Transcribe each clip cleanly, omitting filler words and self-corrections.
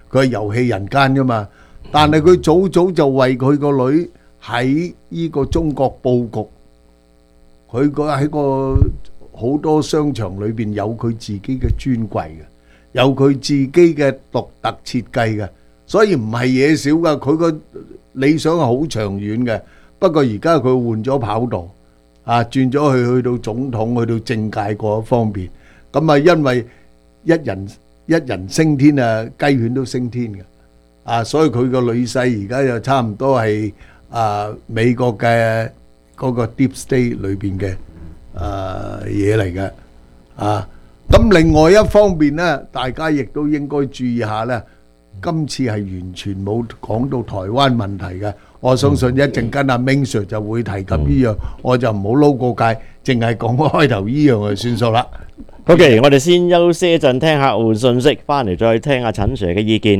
佢係遊戲人間噶嘛。但係佢早早就為佢個女喺呢個中國佈局，佢喺個好多商場裏邊有佢自己嘅專櫃嘅，有佢自己嘅獨特設計嘅，所以唔係嘢少噶。佢個理想係好長遠嘅。不過而家佢換咗跑道，轉咗去到總統，去到政界嗰一方面。咁啊，因為一人升天啊，雞犬都升天嘅。所以佢個女婿而家就差唔多係美國嘅嗰個 Deep State 裏邊嘅嘢嚟嘅。咁另外一方面呢，大家亦都應該注意下呢，今次係完全冇講到台灣問題嘅。我相信一陣間阿 Ming Sir 就會提及呢樣，我就唔好撈過界，淨係講開頭呢樣就算數啦。 OK，我哋先休息一陣，聽客戶信息，翻嚟再聽阿陳 Sir 嘅意見。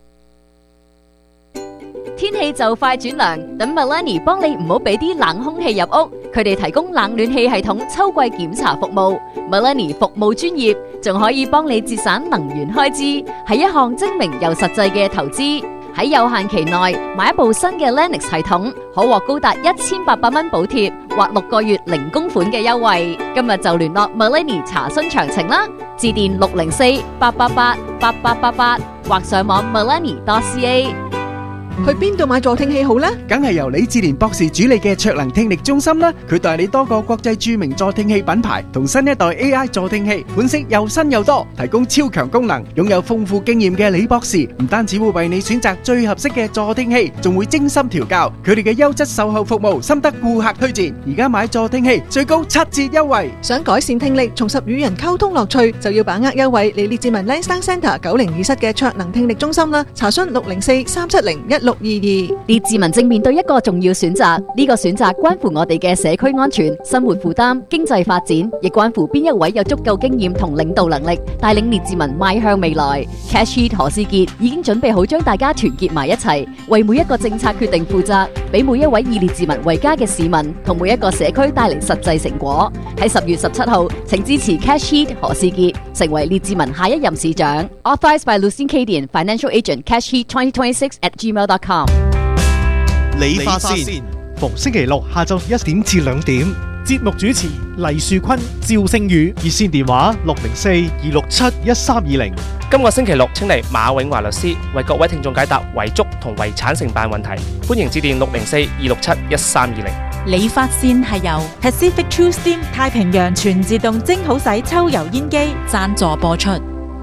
天氣就快轉涼，等 Melanie 幫你唔好俾啲冷空氣入屋。佢哋提供冷暖氣系統秋季檢查服務。Melanie 服務專業，仲可以幫你節省能源開支，係一項精明又實際嘅投資。喺有限期內買一部新嘅 Lennox 系統，可獲高達1800蚊補貼或6個月零供款嘅優惠。今日就聯絡 Melanie 查詢詳情啦，致電604-888-8888或上網 melanie.ca。 去邊度買助聽器好呢？ 梗係由李志蓮博士主理嘅卓能聽力中心啦。佢代理多個國際著名助聽器品牌同新一代 AI 助聽器，款式又新又多，提供超強功能。擁有豐富經驗嘅李博士唔單止會為你選擇最合適嘅助聽器，仲會精心調教。佢哋嘅優質售後服務深得顧客推薦。而家買助聽器最高7折優惠。 想改善聽力，重拾與人溝通樂趣，就要把握優惠嚟列治文 Lansdowne Centre 902室嘅卓能聽力中心啦。查詢604-370-1622。 列治文正面對一個重要選擇，呢個選擇關乎我哋嘅社區安全、生活負擔、經濟發展，亦關乎邊一位有足夠經驗同領導能力，帶領列治文邁向未來。Cash Heat 何思傑已經準備好將大家團結埋一齊，為每一個政策決定負責，俾每一位以列治文為家嘅市民同每一個社區帶嚟實際成果。喺10月17號，請支持 Cash Heat 何思傑，成為列治文下一任市長。Authorized by Lucien Cadian Financial Agent Cash Heat 2026@gmail.com。 理髮線，逢星期六下晝1點至2點，節目主持黎樹坤、趙星宇，熱線電話604-267-1320。 今個星期六請嚟馬永華律師為各位聽眾解答遺囑同遺產承辦問題，歡迎致電604-267-1320。 理髮線係由 Pacific True Steam 太平洋全自動蒸好洗抽油煙機贊助播出。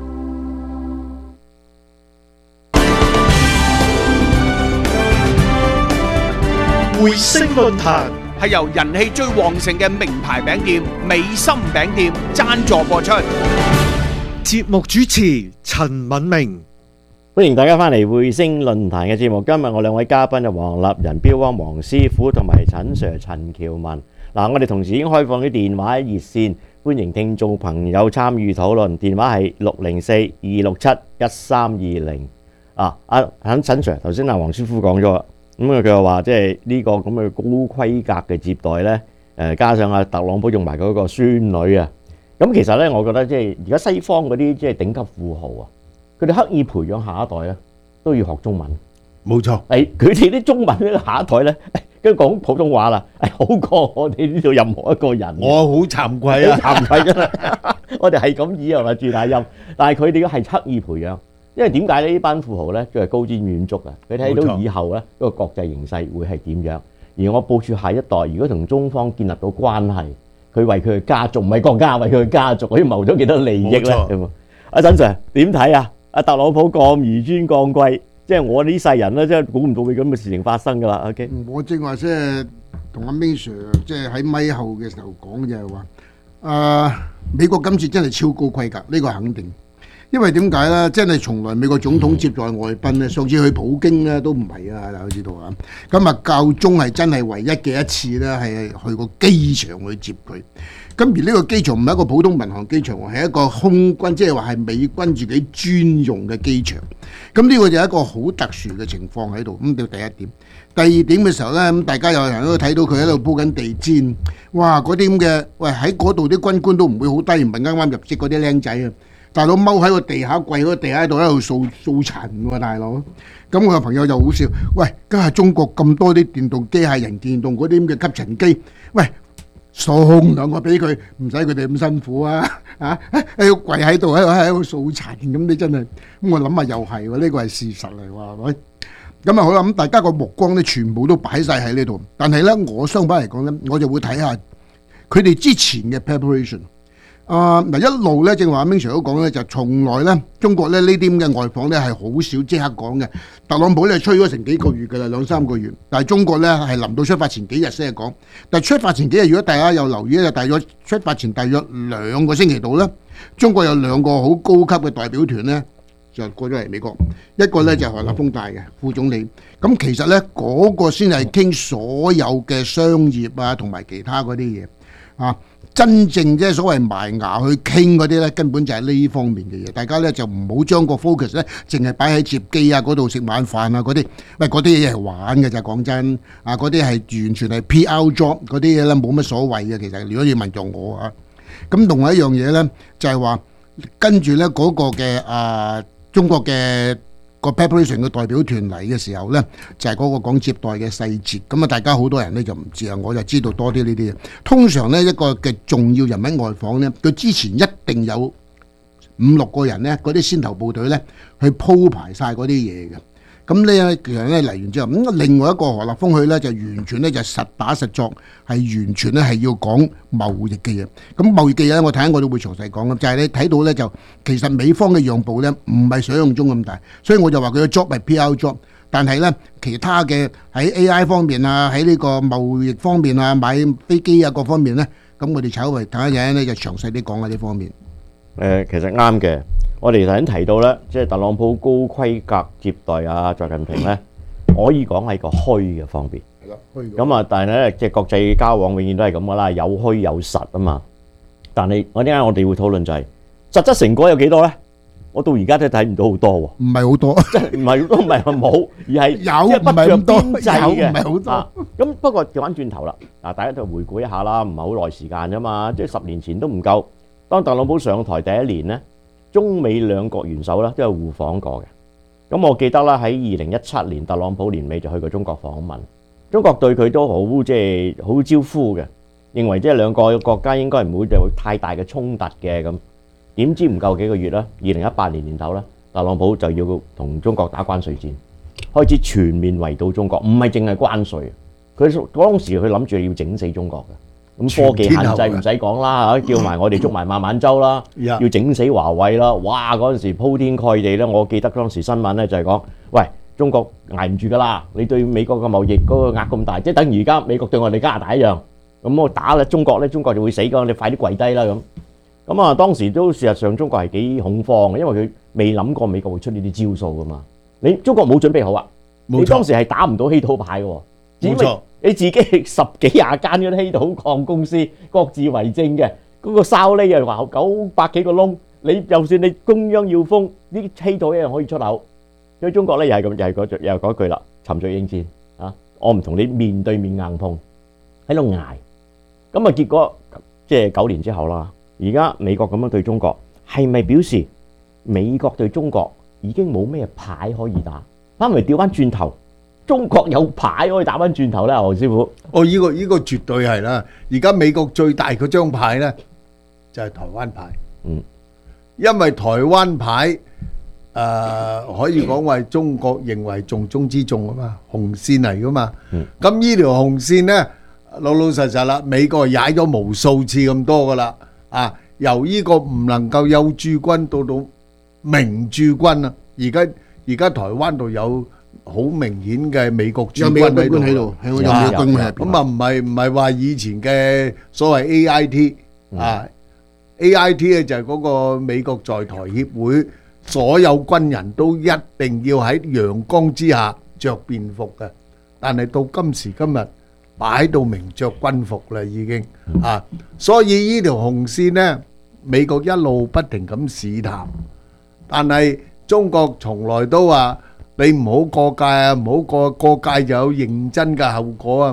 匯星論壇係由人氣最旺盛嘅名牌餅店美心餅店贊助播出。 節目主持陳敏明， 歡迎大家翻嚟匯星論壇嘅節目。今日我兩位嘉賓係黃立仁、標王黃師傅同埋陳 Sir 陳喬文。我哋同時已經開放啲電話熱線，歡迎聽眾朋友參與討論。電話係604-267-1320。陳 Sir 頭先黃師傅講咗。咁佢又話，即係呢個咁嘅高規格嘅接待呢，加上特朗普用埋嗰個孫女啊，咁其實呢，我覺得即係而家西方嗰啲即係頂級富豪啊，佢哋刻意培養下一代呢，都要學中文。 冇錯， 佢哋啲中文呢下一代呢，跟住講普通話啦，好過我哋呢度任何一個人。 我好慚愧啊， 慚愧㗎啦，我哋係咁以係咪轉下音？但係佢哋係刻意培養。因為點解呢班富豪呢，都係高瞻遠矚啊！佢睇到以後呢，嗰個國際形勢會係點樣？而我部署下一代，如果同中方建立到關係，佢為佢嘅家族，唔係國家，為佢嘅家族，可以謀咗幾多利益呢？阿陳 Sir 點睇啊？阿特朗普咁紆尊降貴，即係我呢世人呢，真係估唔到會咁嘅事情發生㗎啦。OK， 我正話即係同阿 Ming Sir 即係喺咪後嘅時候講就係話，美國今次真係超高規格，呢個肯定。因為點解咧？真係從來美國總統接待外賓咧，上次去普京咧都唔係啊，大家知道啊。咁啊，教宗係真係唯一嘅一次咧，係去個機場去接佢。咁而呢個機場唔係一個普通民航機場，係一個空軍，即係話係美軍自己專用嘅機場。咁呢個就係一個好特殊嘅情況喺度。咁到第一點，第二點嘅時候咧，咁大家有人都睇到佢喺度鋪緊地氈，哇！嗰啲咁嘅，喂喺嗰度啲軍官都唔會好低，唔係啱啱入職嗰啲僆仔啊。 大佬踎喺個地下跪喺個地下度喺度掃塵喎，大佬。咁我個朋友就好笑，喂，家下中國咁多啲電動機械人、電動嗰啲咁嘅吸塵機，喂，送兩個俾佢，唔使佢哋咁辛苦啊！喺度跪喺度喺度掃塵，咁你真係，咁我諗下又係喎，呢個係事實嚟喎，係咪？咁啊好啦，咁大家個目光咧全部都擺晒喺呢度，但係咧我相反嚟講咧，我就會睇下佢哋之前嘅 preparation。嗱一路咧，正話阿 Ming Sir 都講咧，就從來咧中國咧呢啲咁嘅外訪咧係好少即刻講嘅。特朗普咧吹咗成幾個月㗎啦，2-3個月，但係中國咧係臨到出發前幾日先係講。但係出發前幾日，如果大家有留意咧，就大約出發前大約2個星期度咧，中國有2個好高級嘅代表團咧就過咗嚟美國，一個咧就係何立峰帶嘅副總理。咁其實咧嗰個先係傾所有嘅商業啊同埋其他嗰啲嘢啊。真正即係所謂埋牙去傾嗰啲咧，根本就係呢方面嘅嘢。大家咧就唔好將個 focus 咧，淨係擺喺接機啊嗰度食晚飯啊嗰啲。喂，嗰啲嘢係玩嘅咋，講真啊，嗰啲係完全係 PR job 嗰啲嘢咧，冇乜所謂嘅。其實如果要問咗我啊，咁另外一樣嘢咧，就係話跟住咧嗰個嘅中國嘅個 preparation 嘅代表團嚟嘅時候咧，就係嗰個講接待嘅細節。咁啊，大家好多人咧就唔知啊，我就知道多啲呢啲嘢。通常咧一個嘅重要人物外訪咧，佢之前一定有5-6個人咧，嗰啲先頭部隊咧去鋪排晒嗰啲嘢嘅。咁呢其實咧嚟完之後，咁另外一個何立峰去咧就完全咧就實打實作，係完全咧係要講貿易嘅嘢。咁貿易嘅嘢咧，我睇緊我都會詳細講嘅，就係你睇到咧就其實美方嘅讓步咧唔係想象中咁大，所以我就話佢嘅 job 係 PR job。但係咧其他嘅喺 AI 方面啊，喺呢個貿易方面啊，買飛機啊各方面咧，咁我哋稍微睇一陣咧就詳細啲講下呢方面。 其實啱嘅。我哋頭先提到咧，即係特朗普高規格接待啊習近平咧，可以講係個虛嘅方面。 係啦，虛。 咁啊，但係咧，即係國際交往永遠都係咁噶啦，有虛有實啊嘛。但係點解我哋會討論就係實質成果有幾多咧？我到而家都睇唔到好多喎。 唔係好多， 即係唔係都唔係話冇，而係有即係不着邊際嘅， 有唔係好多。 咁不過調翻轉頭啦，嗱，大家就回顧一下啦，唔係好耐時間啫嘛，即係10年前都唔夠。當特朗普上台第一年咧，中美兩國元首咧都有互訪過嘅。咁我記得啦，喺2017年特朗普年尾就去過中國訪問，中國對佢都好即係好招呼嘅，認為即係兩個國家應該唔會有太大嘅衝突嘅咁。點知唔夠幾個月啦，2018年年頭啦，特朗普就要同中國打關稅戰，開始全面圍堵中國，唔係淨係關稅，佢當時佢諗住要整死中國嘅。咁科技限制唔使講啦嚇，叫埋我哋捉埋孟晚舟啦，要整死華為啦，哇！嗰陣時鋪天蓋地咧，我記得當時新聞咧就係講，喂，中國捱唔住㗎啦，你對美國嘅貿易嗰個額咁大，即係等於而家美國對我哋加拿大一樣，咁我打咧中國咧，中國就會死㗎，你快啲跪低啦咁。咁啊，當時都事實上中國係幾恐慌嘅，因為佢未諗過美國會出呢啲招數㗎嘛。你中國冇準備好啊，你當時係打唔到稀土牌嘅喎，冇錯。你自己10幾20間嗰啲稀土礦公司各自為政嘅，嗰個哨呢又話900幾個窿，你就算你中央要封，啲稀土一樣可以出口。所以中國咧又係咁，又係嗰句啦，沉着應戰啊！我唔同你面對面硬碰，喺度捱。咁啊結果即係9年之後啦，而家美國咁樣對中國，係咪表示美國對中國已經冇咩牌可以打？翻嚟調翻轉頭。中國有牌可以打翻轉頭咧，黃師傅。 哦，呢個絕對係啦。而家美國最大嗰張牌咧，就係台灣牌。因為台灣牌可以講為中國認為重中之重啊嘛，紅線嚟噶嘛。咁呢條紅線咧，老老實實啦，美國踩咗無數次咁多噶啦。由呢個唔能夠有駐軍到明駐軍啊，而家台灣度有好明顯嘅美國駐軍喺度，有美軍喺入邊。咁啊唔係話以前嘅所謂 AIT ，AIT 咧就係嗰個美國在台協會，所有軍人都一定要喺陽光之下着便服嘅。但係到今時今日擺到明着軍服啦已經所以呢條紅線呢，美國一路不停咁試探，但係中國從來都話。你唔好過界啊！唔好過界就有認真嘅後果啊！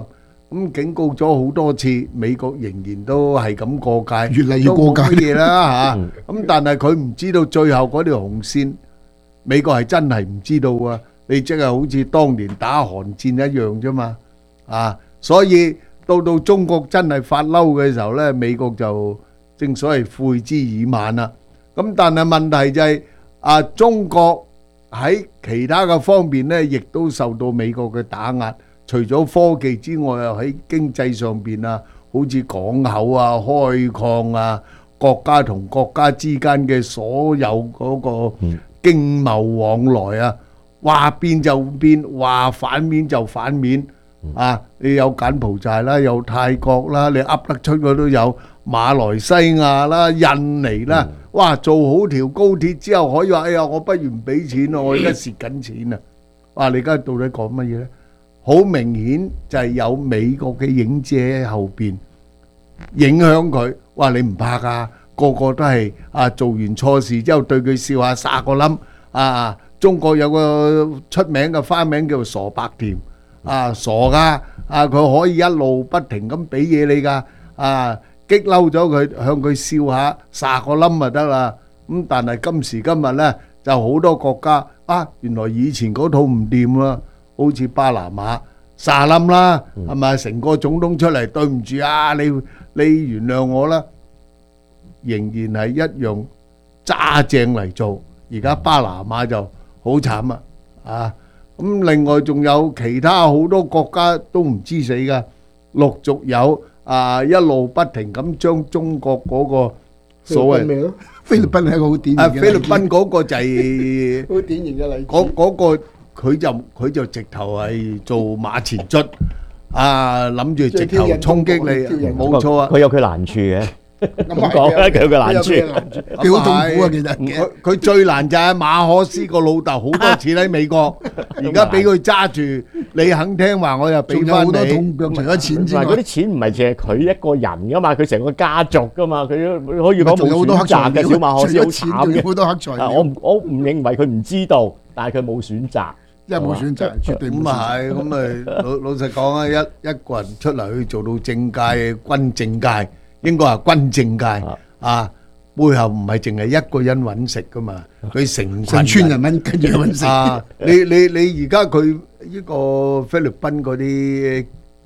咁警告咗好多次，美國仍然都係咁過界， 越嚟越過界都冇乜嘢啦嚇。咁但係佢唔知道最後嗰條紅線，美國係真係唔知道啊！你即係好似當年打韓戰一樣啫嘛，所以到中國真係發嬲嘅時候呢，美國就正所謂悔之已晚啦。咁但係問題就係中國喺其他嘅方面呢，亦都受到美國嘅打壓。除咗科技之外，又喺經濟上邊啊，好似港口啊、開礦啊、國家同國家之間嘅所有嗰個經貿往來啊，話變就變，話反面就反面你有柬埔寨啦，有泰國啦，你噏得出嘅都有馬來西亞啦、印尼啦，哇！做好條高鐵之後，可以話：哎呀，我不如唔俾錢咯，我而家蝕緊錢啊！哇！你而家到底講乜嘢呢？好明顯就係有美國嘅影子喺後邊影響佢。哇！你唔怕㗎？個個都係做完錯事之後對佢笑下撒個冧中國有個出名嘅花名叫做傻白甜傻㗎佢可以一路不停咁俾嘢你㗎激嬲咗佢，向佢笑下撒個冧就得啦。咁但係今時今日呢，就好多國家原來以前嗰套唔掂啦。好似巴拿馬撒冧啦，係咪？成個總統出嚟，對唔住你原諒我啦，仍然係一樣揸正嚟做。而家巴拿馬就好慘咁另外仲有其他好多國家都唔知死㗎，陸續有一路不停咁將中國嗰個所謂菲律賓係一個好典型嘅菲律賓嗰個就係好典型嘅例子。 嗰個佢就直頭係做馬前卒諗住直頭衝擊你，冇錯啊！ 佢有佢難處嘅，咁講咧，佢有佢難處， 佢好痛苦啊！其實佢最難就係馬可斯個老豆好多錢喺美國，而家俾佢揸住，你肯聽話，我又俾翻你。 仲有好多痛腳，除咗錢之外， 嗰啲錢唔係淨係佢一個人噶嘛，佢成個家族噶嘛，佢可以講冇選擇嘅。小馬可斯好慘嘅， 好多黑材料。 我唔認為佢唔知道，但係佢冇選擇。 因為冇選擇，絕對冇選擇。 咁啊係，咁咪老實講啊，一個人出嚟去做到政界、軍政界，應該係軍政界背後唔係淨係一個人揾食噶嘛，佢成村人揾跟住揾食。 你而家佢呢個菲律賓嗰啲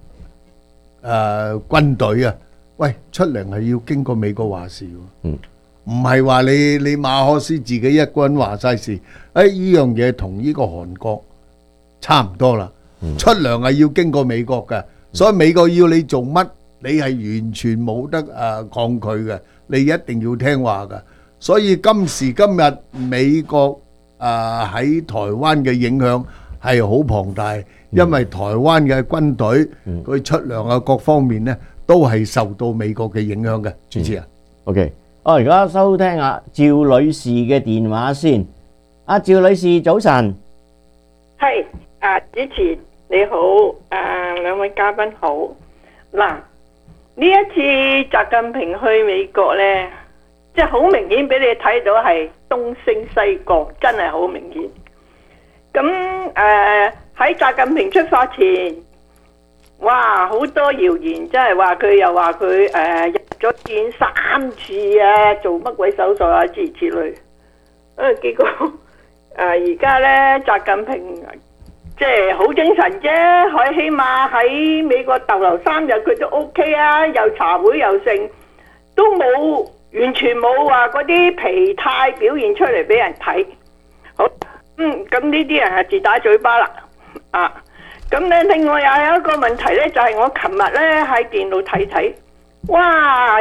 軍隊啊，喂出嚟係要經過美國話事喎。唔係話你馬可斯自己一個人話晒事，呢樣嘢同呢個韓國差唔多啦。出糧係要經過美國嘅，所以美國要你做乜，你係完全冇得抗拒嘅，你一定要聽話嘅。所以今時今日美國喺台灣嘅影響係好龐大，因為台灣嘅軍隊佢出糧啊各方面呢都係受到美國嘅影響嘅。主持人 ，OK。我而家收聽下趙女士嘅電話先。趙女士早晨。 係主持你好，兩位嘉賓好。嗱，呢一次習近平去美國呢，即係好明顯俾你睇到係東升西降，真係好明顯。咁喺習近平出發前，哇，好多謠言，真係話佢又話佢入咗院3次啊，做乜鬼手術啊，諸如此類。結果而家呢，習近平即係好精神啫，佢起碼喺美國逗留3日，佢都 OK 啊，又茶會又剩，都冇完全冇話嗰啲疲態表現出嚟俾人睇。好，咁呢啲人係自打嘴巴啦，咁咧，另外又有一個問題咧，就係我琴日咧喺電腦睇，哇！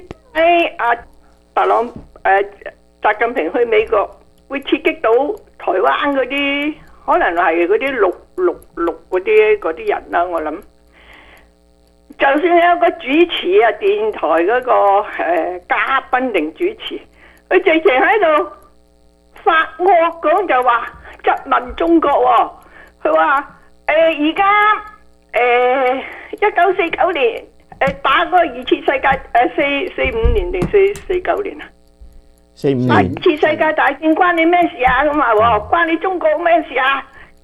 習近平去美國會刺激到台灣嗰啲，可能係嗰啲666嗰啲人啦。我諗，就算有個主持啊，電台嗰個嘉賓定主持，佢直情喺度發惡講，就話質問中國喎，佢話。而家1949年打嗰個2次世界45年定49年啊？45年。2次世界大戰關你咩事啊？咁話喎，關你中國咩事啊？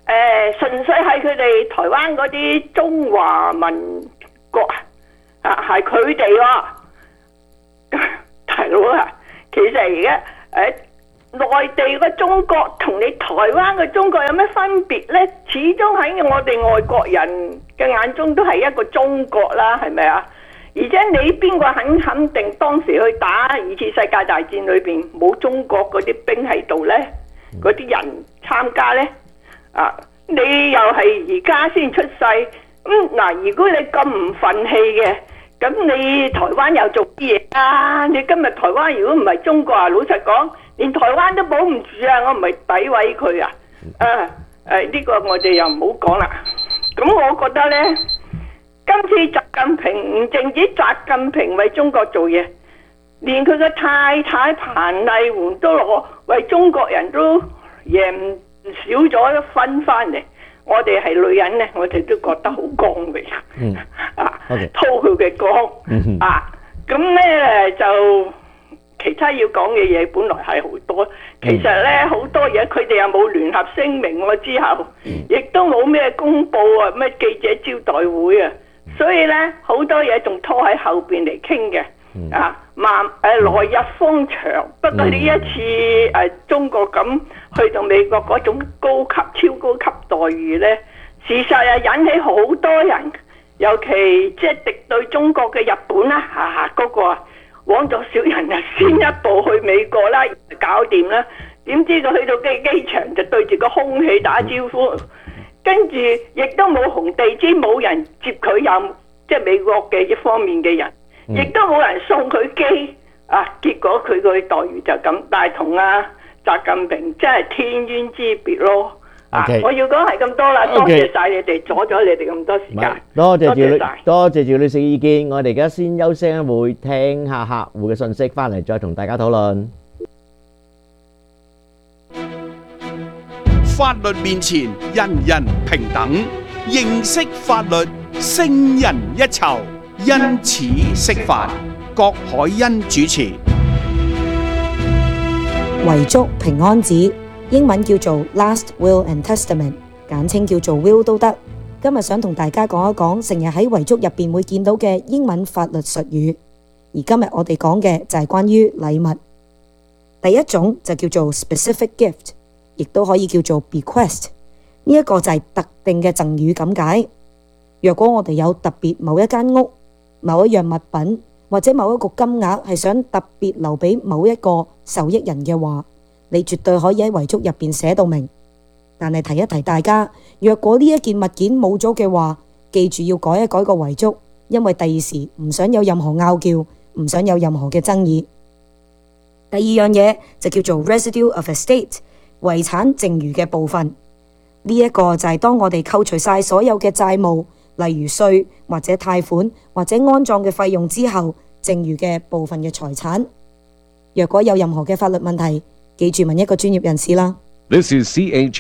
純粹係佢哋台灣嗰啲中華民國係佢哋喎，大佬啊，其實而家內地嘅中國同你台灣嘅中國有咩分別呢？始終喺我哋外國人嘅眼中都係一個中國啦，係咪啊？而且你邊個肯定當時去打二次世界大戰裏邊冇中國嗰啲兵喺度呢？嗰啲人參加呢？你又係而家先出世，嗱，如果你咁唔憤氣嘅，咁你台灣又做啲嘢啊？你今日台灣如果唔係中國啊，老實講，連台灣都保唔住啊！我唔係詆毀佢啊，呢個我哋又唔好講啦。咁我覺得呢，今次習近平唔淨止習近平為中國做嘢，連佢嘅太太彭麗媛都攞為中國人都贏唔少咗一分翻嚟。我哋係女人呢，我哋都覺得好光榮，偷佢嘅光咁呢就其他要講嘅嘢本來係好多，其實呢好多嘢佢哋又冇聯合聲明喎，之後亦都冇咩公佈啊，咩記者招待會啊，所以呢好多嘢仲拖喺後邊嚟傾嘅，來日方長。不過呢一次中國咁去到美國嗰種高級超高級待遇呢，事實引起好多人，尤其即係敵對中國嘅日本啦，嗰個枉咗少人啊，先一步去美國啦，搞掂啦。點知佢去到機場就對住個空氣打招呼，跟住亦都冇紅地毯，冇人接佢入，即係美國嘅一方面嘅人，亦都冇人送佢機結果佢個待遇就咁，但係同習近平真係天淵之別咯。我要講係咁多啦，多謝晒你哋，阻咗你哋咁多時間。 多謝趙女士意見，我哋而家先休息一會，聽下客戶嘅信息，翻嚟再同大家討論。 法律面前人人平等，認識法律勝人一籌，因此釋法。郭海欣主持。 遺囑平安紙，英文叫做 Last Will and Testament， 簡稱叫做 Will 都得。今日想同大家講一講成日喺遺囑入邊會見到嘅英文法律術語，而今日我哋講嘅就係關於禮物。第一種就叫做 Specific Gift， 亦都可以叫做 Bequest， 呢一個就係特定嘅贈與咁解。若果我哋有特別某一間屋、某一樣物品或者某一個金額係想特別留俾某一個受益人嘅話，你絕對可以喺遺囑入邊寫到明。但係提一提大家，若果呢一件物件冇咗嘅話，記住要改一改個遺囑，因為第二時唔想有任何拗撬，唔想有任何嘅爭議。第二樣嘢就叫做 Residue of Estate， 遺產剩餘嘅部分。呢一個就係當我哋扣除晒所有嘅債務，例如稅或者貸款或者安葬嘅費用之後，剩餘嘅部分嘅財產。若果有任何嘅法律問題，記住問一個專業人士啦。 This is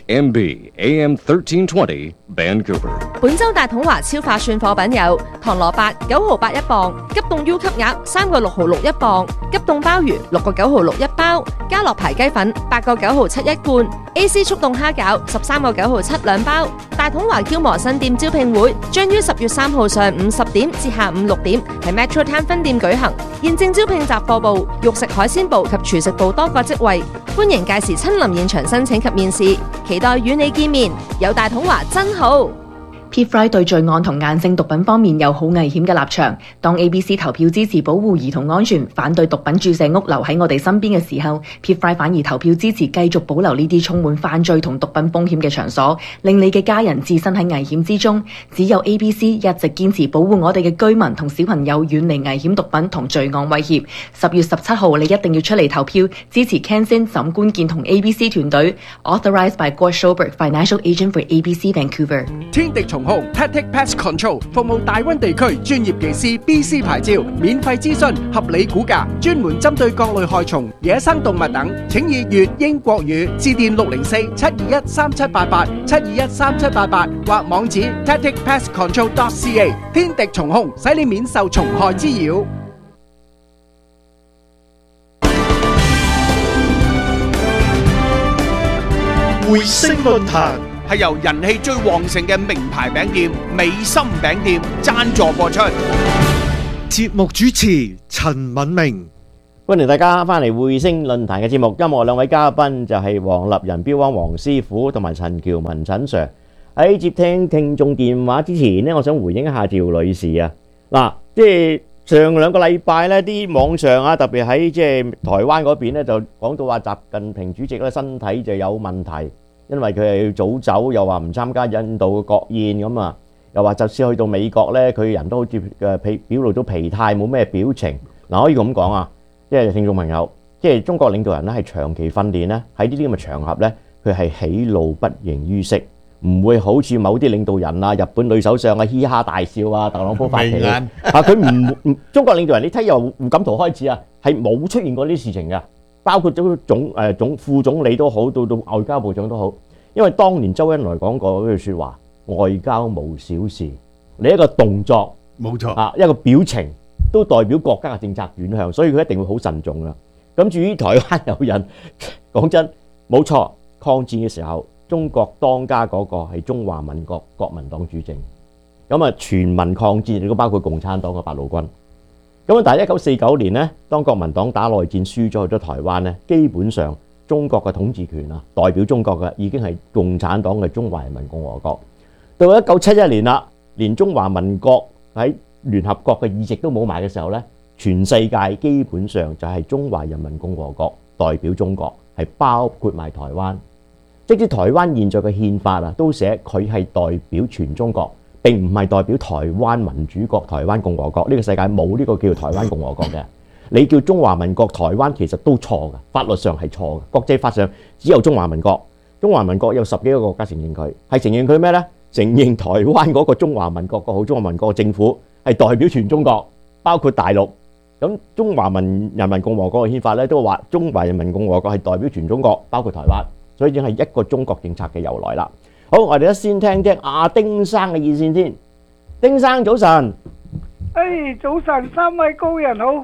CHMB AM 1320 Vancouver。 本周大統華超化算貨品有唐蘿蔔9毫8一磅，急凍 U 級鴨3個6毫6一磅，急凍鮑魚6個9毫6一包，家樂牌雞粉8個9毫7一罐，AC 速凍蝦餃13個9毫7兩包。大統華嬌磨新店招聘會將於10月3號上午10點至下午6點喺 Metro Town 分店舉行，現正招聘雜貨部、肉食海鮮部及廚食部多個職位，歡迎屆時親臨現場申請及面試，期待與你見面。有大統華真好。 PFRI 對罪案同硬性毒品方面有好危險嘅立場。當 ABC 投票支持保護兒童安全，反對毒品注射屋留喺我哋身邊嘅時候， PFRI 反而投票支持繼續保留呢啲充滿犯罪同毒品風險嘅場所，令你嘅家人置身喺危險之中。只有 ABC 一直堅持保護我哋嘅居民同小朋友遠離危險毒品同罪案威脅。10月17號你一定要出嚟投票，支持 Ken Sin 沈官健同 ABC 團隊。Authorized by Gord Schoberg, Financial Agent for ABC Vancouver。 天敵從控 Tactic Pest Control 服務大灣地區專業技師 BC 牌照，免費諮詢，合理估價，專門針對各類害蟲、野生動物等。請以粵英國語致電604-721-3788 721-3788或網址 tacticpestcontrol.ca。 天敵從控，使你免受蟲害滋擾。 回聲論壇係由人氣最旺盛嘅名牌餅店美心餅店贊助播出。 節目主持陳敏明。 歡迎大家翻嚟匯星論壇嘅節目，今日兩位嘉賓就係黃立仁標王黃師傅同埋陳喬文陳 Sir。喺接聽聽眾電話之前呢，我想回應一下趙女士啊。嗱，即係上兩個禮拜呢，啲網上啊，特別喺即係台灣嗰邊呢，就講到話習近平主席咧身體就有問題，因為佢係要早走，又話唔參加印度嘅國宴咁啊，又話就算去到美國呢，佢人都好似表露咗疲態，冇咩表情。嗱，可以咁講啊。即係聽眾朋友，即係中國領導人咧係長期訓練咧，喺呢啲咁嘅場合咧，佢係喜怒不形於色，唔會好似某啲領導人啊、日本女首相啊嘻哈大笑啊、特朗普發脾氣啊，佢唔中國領導人，你睇由胡錦濤開始啊，係冇出現過呢啲事情嘅，包括咗副總理都好，到外交部長都好，因為當年周恩來講過嗰句説話：外交無小事，你一個動作冇錯啊，一個表情。都代表國家嘅政策遠向，所以佢一定會好慎重啦。咁至於台灣有人講真冇錯，抗戰嘅時候，中國當家嗰個係中華民國國民黨主政，咁啊全民抗戰亦都包括共產黨嘅八路軍。咁啊，但係1949年呢，當國民黨打內戰輸咗去咗台灣呢，基本上中國嘅統治權啊，代表中國嘅已經係共產黨嘅中華人民共和國。到1971年啦，連中華民國喺聯合國嘅議席都冇埋嘅時候呢，全世界基本上就係中華人民共和國代表中國，係包括埋台灣。即使台灣現在嘅憲法啊，都寫佢係代表全中國，並唔係代表台灣民主國、台灣共和國。呢個世界冇呢個叫台灣共和國嘅，你叫中華民國台灣其實都錯嘅，法律上係錯嘅，國際法上只有中華民國。中華民國有10幾個國家承認佢，係承認佢咩呢？承認台灣嗰個中華民國個好中華民國政府係代表全中國，包括大陸。咁中華人民共和國嘅憲法咧都話中華人民共和國係代表全中國，包括台灣，所以已經係一個中國政策嘅由來啦。好，我哋先聽阿丁生嘅意見先。丁生早晨。 早晨，3位高人好。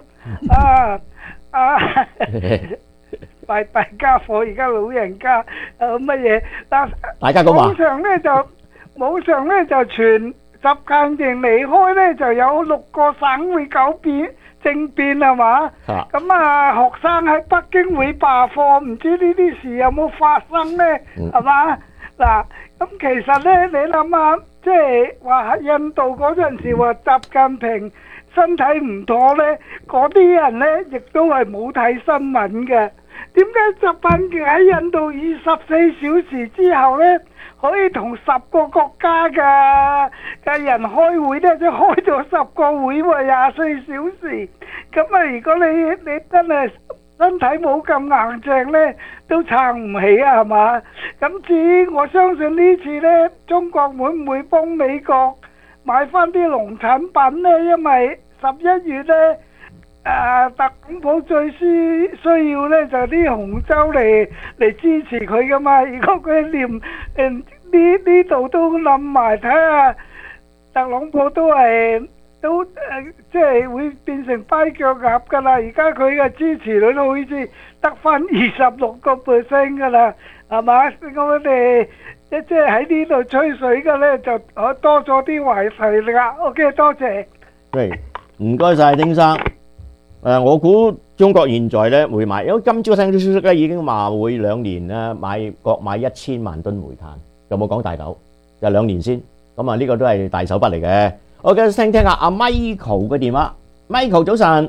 拜大家伙，而家老人家乜嘢？ 大家講話。 網上咧就傳習近平離開咧就有6個省會政變係嘛？咁學生喺北京會罷課，唔知呢啲事有冇發生咧？係嘛？嗱，咁其實咧你諗下，即係話喺印度嗰陣時話習近平身體唔妥咧，嗰啲人咧亦都係冇睇新聞嘅。點解習近平喺印度24小時之後咧，可以同10個國家嘅人開會咧，即係開咗10個會喎，24小時。咁啊，如果你真係身體冇咁硬淨咧，都撐唔起啊，係嘛？咁至於我相信呢次咧，中國會唔會幫美國買翻啲農產品咧？因為11月咧。特朗普最需要咧就啲紅州嚟支持佢噶嘛，如果佢連呢度都冧埋，睇下特朗普都即係會變成跛腳鴨噶啦。而家佢嘅支持率都好似得翻26% 噶啦，係嘛？我哋即係喺呢度吹水嘅咧就多咗啲話題啦。OK， 多謝。 喂，唔該晒丁生。我估中國現在咧會買，因為今朝聽到消息咧已經話會2年咧各買1000萬噸煤炭，有冇講大豆？就2年先，咁啊呢個都係大手筆嚟嘅。我繼續聽下阿 Michael 嘅電話。Michael 早晨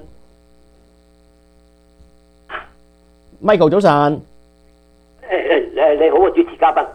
，Michael 早晨。 你好啊，主持嘉賓。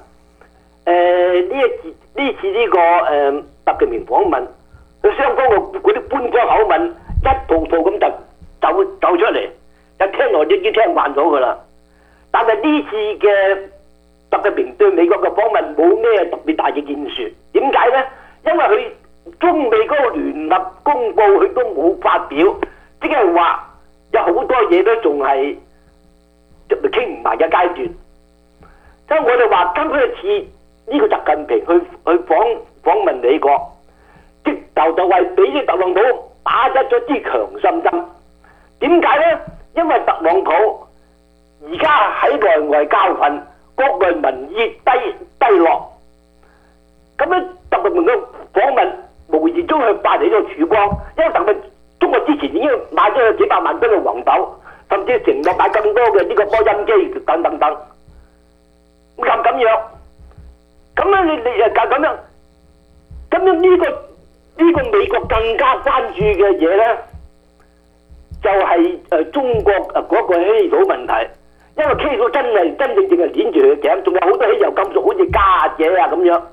呢次呢個習近平訪問，佢雙方嗰啲官方口吻一套套咁就走出嚟，就聽落已經聽慣咗噶啦。但係呢次嘅習近平對美國嘅訪問冇咩特別大嘅建樹，點解呢？因為佢中美嗰個聯合公佈佢都冇發表，即係話有好多嘢都仲係傾唔埋嘅階段。所以我哋話今次呢個習近平去訪問美國，直頭就為俾啲特朗普打咗支強心針。點解呢？因為特朗普而家喺內外交困，國內民意低落， 去帶嚟呢個曙光，因為特別中國之前已經買咗幾百萬噸嘅黃豆，甚至承諾買更多嘅呢個波音機等等等，咁樣，咁樣你咁樣呢個美國更加關注嘅嘢咧，就係中國嗰個稀土問題，因為稀土真正係鏈住佢頸，仲有好多稀有金屬，好似鎵嘢啊咁樣。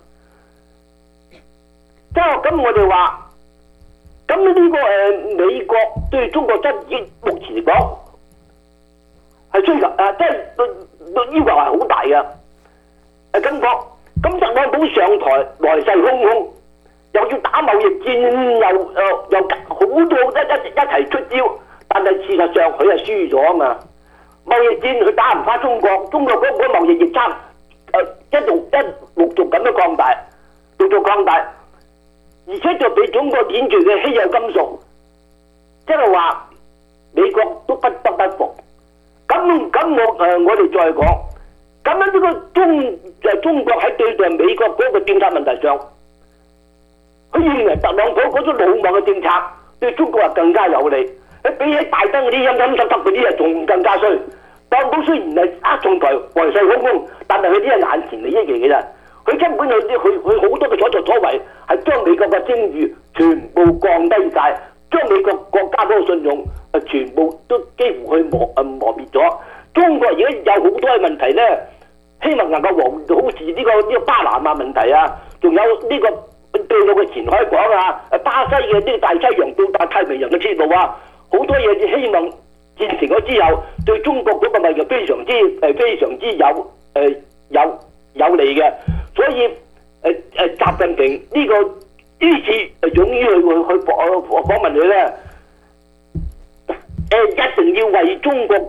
即係咁，我哋話，咁呢個美國對中國真目前嚟講係追求即係要求係好大嘅。咁講，咁特朗普上台來勢洶洶，又要打貿易戰，又好多一齊出招，但係事實上佢係輸咗啊嘛。貿易戰佢打唔翻中國，中國嗰個貿易逆差一陸續咁樣擴大，陸續擴大，而且就俾中國攆住嘅稀有金屬，即係話美國都不得不服。咁我哋再講，咁樣呢個中國喺對待美國嗰個政策問題上，佢認為特朗普嗰種魯莽嘅政策對中國係更加有利。比起拜登嗰啲陰陰濕濕嗰啲啊，仲更加衰。特朗普雖然係一上台來勢洶洶，但係佢啲係眼前利益嚟嘅啫。佢根本佢好多嘅所作所為係將美國嘅聲譽全部降低晒，將美國國家嗰個信用全部都幾乎去磨滅咗。中國而家有好多嘅問題咧，希望能夠好似呢個巴拿馬問題啊，仲有呢個對路嘅前海港啊，巴西嘅呢個大西洋到達太平洋嘅鐵路啊。好多嘢希望建成咗之後，對中國嗰個貿易非常之有利嘅，所以習近平呢次勇於去訪問佢咧，一定要為中國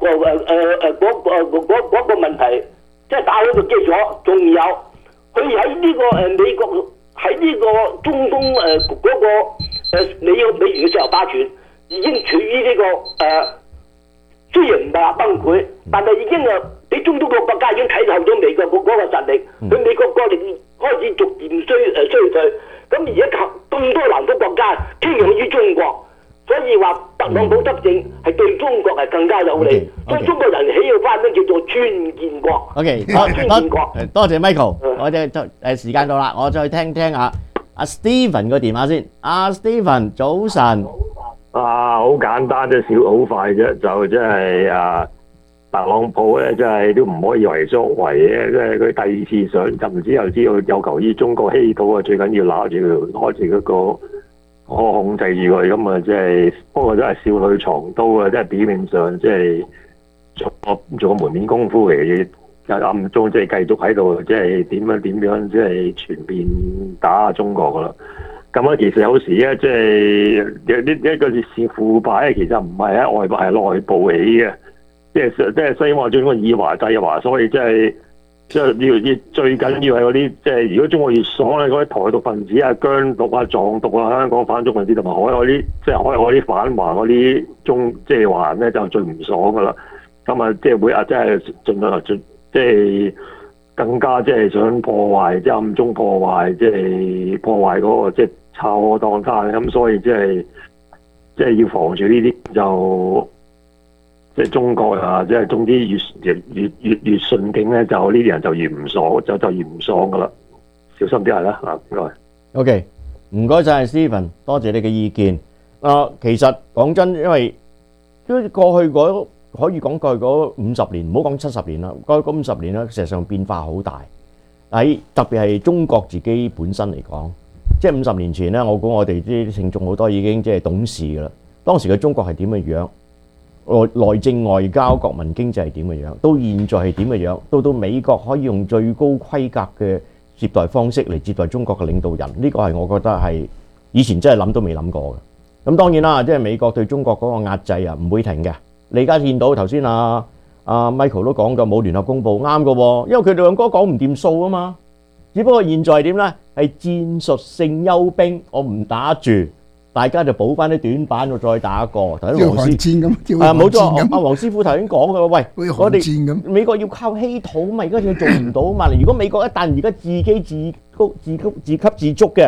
嗰個問題即係打好個基礎，仲有佢喺呢個美國喺呢個中東嗰個美元嘅石油霸權。已經處於呢個雖然唔係話崩潰，但係已經俾中東個國家已經睇透咗美國嗰個實力，佢美國國力開始逐漸衰退。咁而家咁多南方國家傾向於中國，所以話特朗普執政係對中國係更加有利。所以中國人喜歡翻咩叫做川建國。 OK， 多謝 Michael， 我哋時間到啦，我再聽下阿 Stephen 個電話先。阿 Stephen 早晨。 好簡單啫，好快啫，就即係特朗普咧，真係都唔可以為所為嘅，即係佢第二次上任之後知道有求於中國稀土啊，最緊要攞住嗰個控制住佢，咁啊，即係不過真係少女藏刀啊，即係表面上即係做個門面功夫嚟嘅，暗中即係繼續喺度，即係點樣即係全面打中國噶啦。咁啊，其實有時咧，即係一個事腐敗咧，其實唔係喺外部，係內部起嘅。即係西方中國以華制華，所以即係要最緊要係嗰啲，即係如果中國越爽咧，嗰啲台獨分子啊、疆獨啊、藏獨啊、香港反中分子同埋海外啲，即係海外啲反華嗰啲即係華人咧，就最唔爽噶啦。咁啊，即係會即係盡量即係。更加即係想破壞，即係暗中破壞，即係破壞嗰個即係抄我當攤咁，所以即係要防住呢啲就即係中國啊，即係總之越順境咧，就呢啲人就越唔爽，就越唔爽噶啦，小心啲係啦嚇，唔該。 OK， 唔該晒 Stephen， 多謝你嘅意見。其實講真，因為過去可以講過去嗰50年，唔好講70年啦。過去嗰50年咧，事實上變化好大。特別係中國自己本身嚟講，即係50年前咧，我估我哋啲聽眾好多已經即係懂事㗎啦。當時嘅中國係點嘅樣？內政外交、國民經濟係點嘅樣？到現在係點嘅樣？到美國可以用最高規格嘅接待方式嚟接待中國嘅領導人，呢個係我覺得係以前真係諗都未諗過嘅。咁當然啦，即係美國對中國嗰個壓制啊，唔會停嘅。你而家見到頭先阿 Michael 都講過冇聯合公佈，啱嘅喎，因為佢哋兩個講唔掂數啊嘛。只不過現在點咧？係戰術性休兵，我唔打住，大家就補翻啲短板，我再打過。頭先黃師冇錯，阿黃師傅頭先講嘅，喂，我哋美國要靠稀土嘛，而家佢做唔到嘛。如果美國一旦而家自給自足嘅，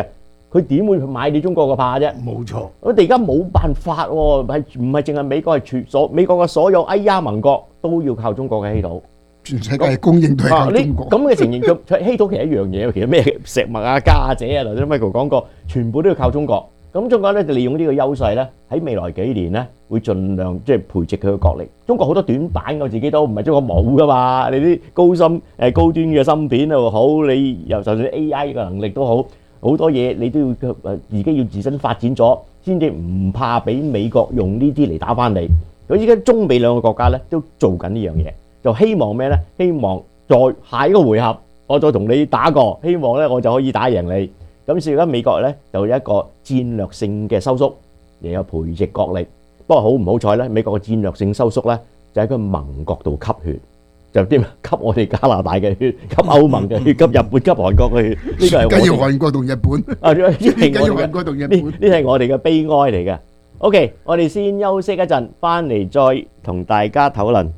佢點會買你中國個怕啫？ 冇錯， 我哋而家冇辦法喎，係唔係淨係美國，係美國嘅所有盟國都要靠中國嘅稀土。 全世界供應都係靠中國。 咁嘅情形，稀土其實一樣嘢，其實咩石墨啊、價者啊，頭先 Michael 講過，全部都要靠中國。咁中國咧就利用呢個優勢咧，喺未來幾年咧會盡量即係培植佢嘅國力。中國好多短板，我自己都唔係中國冇噶嘛。你啲高端嘅芯片又好，你又就算 AI 嘅能力都好，好多嘢你都要自己要自身發展咗，先至唔怕俾美國用呢啲嚟打翻你。咁依家中美兩個國家咧都做緊呢樣嘢。就希望咩咧？希望在下一個回合，我再同你打過，希望咧我就可以打贏你。咁所以而家美國咧就有一個戰略性嘅收縮，又有培植國力。不過好唔好彩咧？美國嘅戰略性收縮咧，就喺個盟國度吸血，就啲吸我哋加拿大嘅血，吸歐盟嘅血，吸日本、吸韓國嘅血。呢個係梗要韓國同日本。 啊，梗要韓國同日本。 呢係我哋嘅悲哀嚟嘅。OK， 我哋先休息一陣，翻嚟再同大家討論。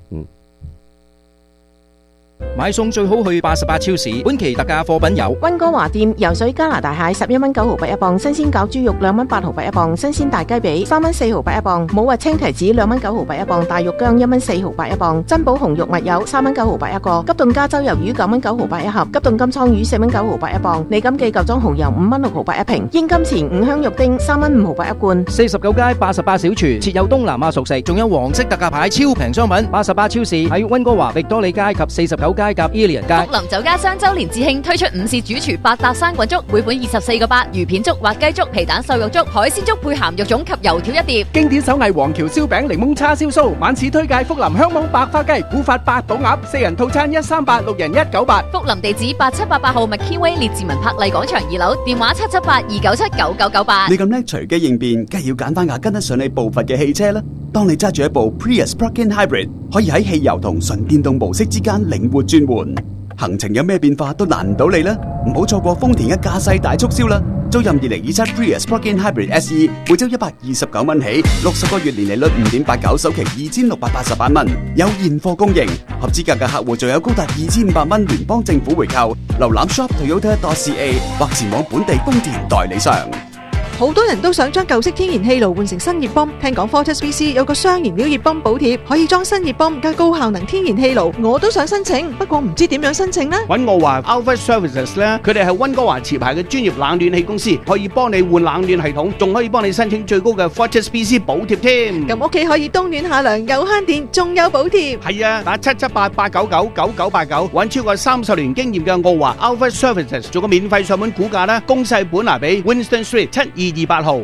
買餸最好去88超市，本期特價貨品有溫哥華店游水加拿大蟹11蚊9毫8一磅，新鮮餃豬肉2蚊8毫8一磅，新鮮大雞髀3蚊4毫8一磅，冇核青提子2蚊9毫8一磅，大肉薑1蚊4毫8一磅，珍寶紅肉蜜柚3蚊9毫8一個，急凍加州魷魚9蚊9毫8一盒，急凍金槍魚4蚊9毫8一磅，李錦記舊裝蠔油5蚊6毫8一瓶，英金錢五香肉丁3蚊5毫8一罐。 49街88小廚設有東南亞熟食，仲有黃色特價牌超平商品。88超市喺溫哥華域多利街及49街及伊利人街。 福林酒家雙周年節慶推出午市主廚百搭生滾粥，每款24個8，魚片粥、滑雞粥、皮蛋瘦肉粥、海鮮粥配鹹肉粽及油條一碟。 經典手藝黃橋燒餅、檸檬叉燒酥，晚市推介福林香網白花雞、古法八寶鴨，4人套餐138，6人198。 福林地址8788號McKinway列治文柏麗廣場2樓，電話778-297-9998。 你咁叻隨機應變，梗係要揀翻架跟得上你步伐嘅汽車啦。當你揸住一部 Prius Plug-in Hybrid， 可以喺汽油同純電動模式之間靈活轉換，行程有咩變化都難唔到你啦！唔好錯過豐田嘅駕駛大促銷啦！租任2027 Prius Plug-in Hybrid SE， 每周129蚊起，60個月年利率5.89，首期2688蚊，有現貨供應，合資格嘅客戶仲有高達2500蚊聯邦政府回扣。瀏覽 shop.toyota.ca 或前往本地豐田代理商。 好多人都想將舊式天然氣爐換成新熱泵，聽講 Fortis VC 有個雙燃料熱泵補貼，可以裝新熱泵加高效能天然氣爐，我都想申請，不過唔知點樣申請呢？ 揾我話 Alpha Services 咧，佢哋係溫哥華持牌嘅專業冷暖氣公司，可以幫你換冷暖系統，仲可以幫你申請最高嘅 Fortis VC 補貼添。 咁屋企可以冬暖夏涼，又慳電，仲有補貼。 係啊，打778-899-9989，揾超過30年經驗嘅我話 Alpha Services 做個免費上門估價啦，公細本拿比 Winston Street 7228號。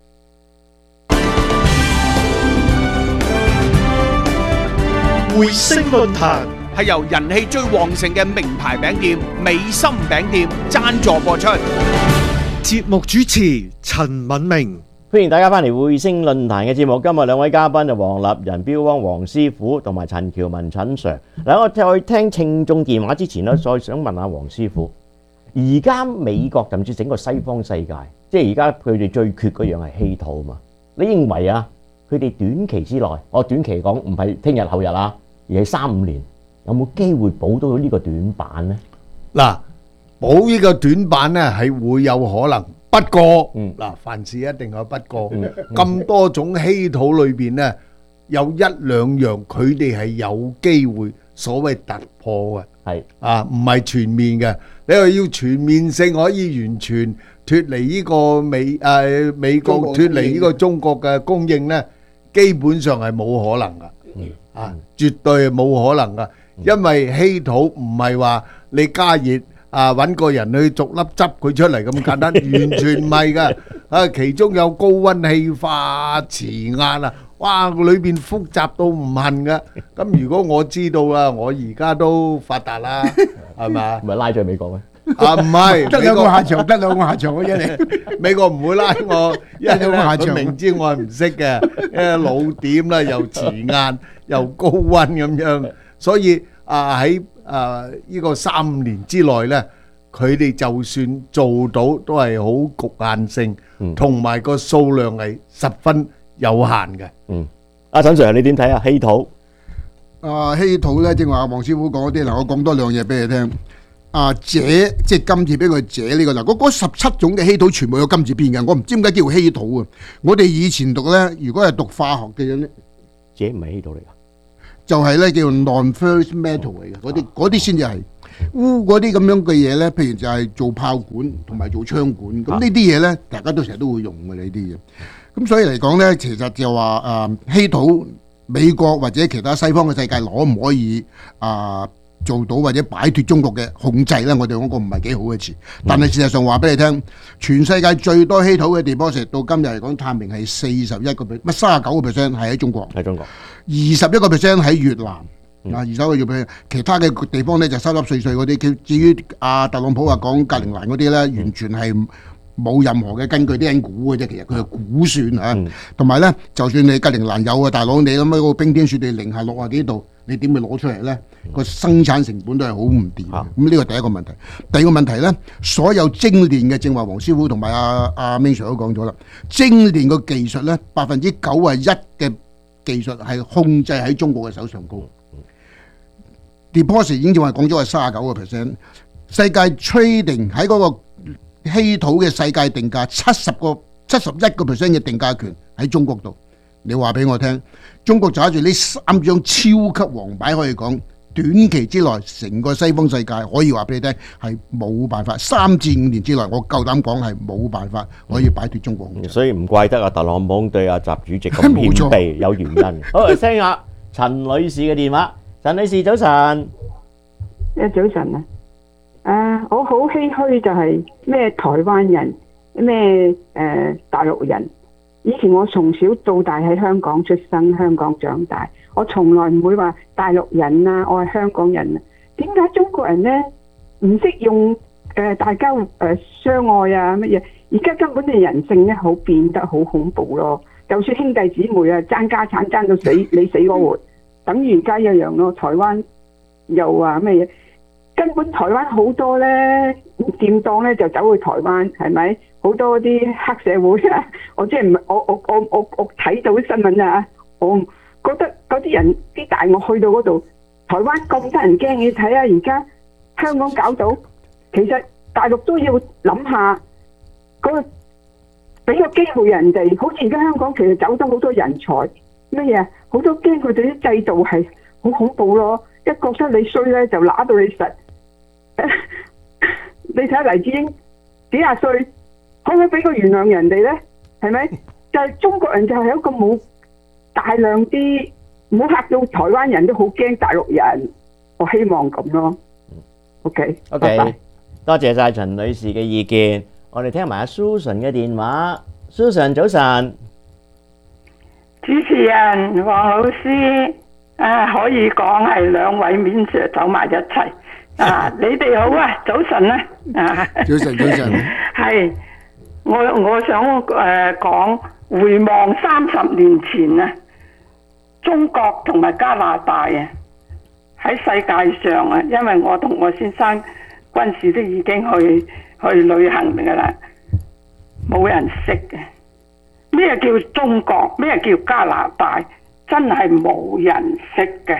匯星論壇係由人氣最旺盛嘅名牌餅店美心餅店贊助播出。 節目主持陳敏明。 歡迎大家翻嚟匯星論壇嘅節目。今日兩位嘉賓就黃立仁、標汪黃師傅同埋陳喬文陳 Sir。嗱，我再聽聽眾電話之前咧，再想問下黃師傅，而家美國甚至整個西方世界，即係而家佢哋最缺嗰樣係稀土嘛？你認為啊，佢哋短期之內，我短期講唔係聽日後日啊，而係3-5年，有冇機會補到呢個短板呢？ 嗱，補呢個短板呢係會有可能，不過嗱，凡事一定有不過。咁多種稀土裏邊呢，有1-2樣佢哋係有機會所謂突破嘅， 係啊，唔係全面嘅。你話要全面性可以完全脫離呢個美國脫離呢個中國嘅供應呢，基本上係冇可能噶，啊，絕對係冇可能噶，因為稀土唔係話你加熱啊揾個人去逐粒執佢出嚟咁簡單，完全唔係噶，啊，其中有高溫氣化、磁壓啊，哇，裏邊複雜到唔恨噶。咁如果我知道啦，我而家都發達啦，係咪？ 唔係拉咗去美國咩？ 啊，唔係， 得兩個下場，得兩個下場嘅啫你。 美國唔會拉我，因為佢明知我係唔識嘅，老點啦，又磁壓又高溫咁樣，所以喺呢個3-5年之內咧，佢哋就算做到都係好局限性，同埋個數量係十分有限嘅。 阿陳 Sir，你點睇啊？稀土？ 稀土咧，正話黃師傅講嗰啲，嗱，我講多兩嘢俾你聽。 鍺即係金字邊個鍺呢個嗱，嗰17種嘅稀土全部有金字邊嘅，我唔知點解叫稀土啊！我哋以前讀咧，如果係讀化學嘅人咧， 鍺唔係稀土嚟㗎， 就係咧叫 non-ferrous metal 嚟嘅，嗰啲先至係。鎢嗰啲咁樣嘅嘢咧，譬如就係做炮管同埋做槍管，咁呢啲嘢咧，大家都成日都會用嘅呢啲嘢。咁所以嚟講咧，其實就話稀土美國或者其他西方嘅世界攞唔可以做到或者擺脫中國嘅控制咧，我哋嗰個唔係幾好嘅詞。但係事實上話俾你聽，全世界最多稀土嘅 deposit 到今日嚟講，探明係39%係喺中國， 21% 喺越南。21%，其他嘅地方咧就濕濕碎碎嗰啲。至於特朗普話講格陵蘭嗰啲咧，完全係冇任何嘅根據，啲人估嘅啫。其實佢係估算嚇。同埋咧，就算你格陵蘭有啊，大佬你咁樣個冰天雪地零下60幾度，你點會攞出嚟咧？個生產成本都係好唔掂。咁呢個第一個問題。第二個問題咧，所有精煉嘅，正話黃師傅同埋阿明 Sir 都講咗啦，精煉個技術咧91%嘅技術係控制喺中國嘅手上高。deposit 已經話講咗係39%，世界 trading 喺嗰個稀土嘅世界定價71% 嘅定價權喺中國度。你話俾我聽，中國揸住呢3張超級黃牌，可以講短期之內成個西方世界可以話俾你聽係冇辦法，3至5年之內我夠膽講係冇辦法可以擺脫中國控制。 所以唔怪得特朗普對習主席咁謙卑，有原因。好，嚟聽下陳女士嘅電話。陳女士早晨， 早晨啊！我好唏噓就係咩台灣人，咩大陸人。以前我從小到大喺香港出生，香港長大，我從來唔會話大陸人啊，我係香港人啊。點解中國人呢唔識用大家相愛啊乜嘢？而家根本嘅人性咧好變得好恐怖咯。就算兄弟姊妹啊爭家產爭到死，你死我活。等於而家一樣咯，台灣又話咩嘢？根本台灣好多咧掂當咧就走去台灣，係咪？好多啲黑社會啊！我即係唔係我睇到啲新聞啊！我覺得嗰啲人啲大鱷去到嗰度，台灣咁得人驚，你睇下而家香港搞到，其實大陸都要諗下嗰個俾個機會人哋，好似而家香港其實走咗好多人才乜嘢？好多驚佢哋啲制度係好恐怖咯，一覺得你衰咧就揦到你實。你睇下黎智英幾廿歲，可唔可以俾個原諒人哋咧？係咪？就係中國人就係一個冇大量啲，唔好嚇到台灣人都好驚大陸人。我希望咁咯。OK，拜拜。 多謝晒陳女士嘅意見。我哋聽埋阿 Susan 嘅電話。Susan 早晨。 主持人黃老師，可以講係兩位面 Sir 走埋一齊。你哋好啊，早晨啊。 早晨。 係，我想講回望30年前啊，中國同埋加拿大啊，喺世界上啊，因為我同我先生軍事都已經去旅行㗎啦，冇人識嘅。咩叫中國？咩叫加拿大？真係冇人識嘅。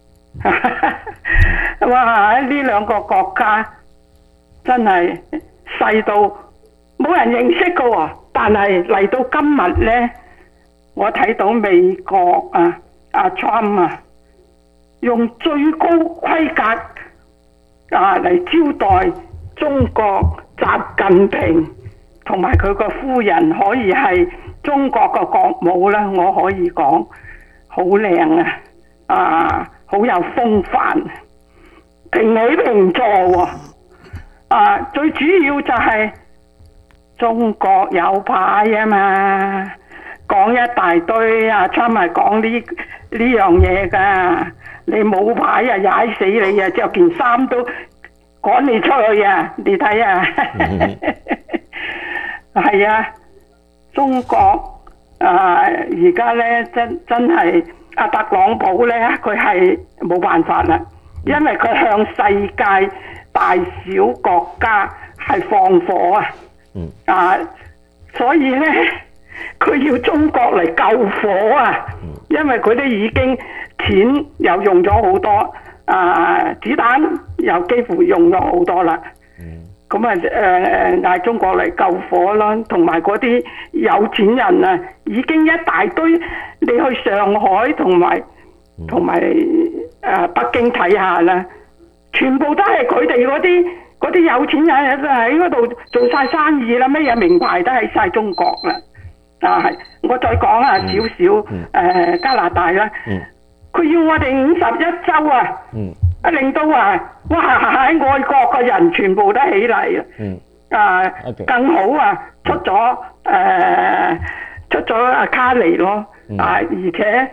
哇！呢兩個國家真係細到冇人認識㗎喎。但係嚟到今日呢，我睇到美國阿 Trump 用最高規格嚟招待中國習近平同埋佢個夫人，可以係中國個國母啦，我可以講好靚好有風範，平起平坐喎。最主要就係中國有牌啊嘛，講一大堆Trump係講呢樣嘢㗎，你冇牌踩死你着件衫都趕你出去啊！你睇啊，係啊，中國而家咧真係特朗普咧，佢係冇辦法啦，因為佢向世界大小國家係放火所以咧佢要中國嚟救火因為佢都已經錢又用咗好多子彈又幾乎用咗好多啦。咁啊嗌中國嚟救火啦，同埋嗰啲有錢人啊，已經一大堆，你去上海同埋北京睇下啦，全部都係佢哋嗰啲有錢人喺嗰度做晒生意啦，乜嘢名牌都喺晒中國啦。係，我再講下少少加拿大啦，佢要我哋51州啊，令到哇喺外國嘅人全部都起嚟更好出咗阿卡尼咯，而且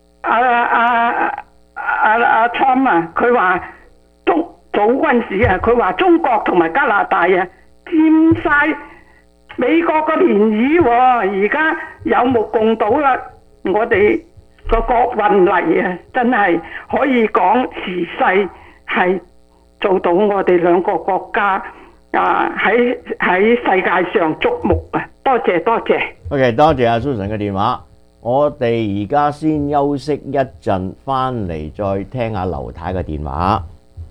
阿 Trump 啊，佢話早嗰陣時佢話中國同埋加拿大佔晒美國嘅便宜喎，而家有目共睹啦，我哋個國運嚟真係可以講時勢係做到我哋兩個國家喺世界上矚目多謝多謝。 OK， 多謝阿 Susan 嘅電話。我哋而家先休息一陣，翻嚟再聽下劉太嘅電話。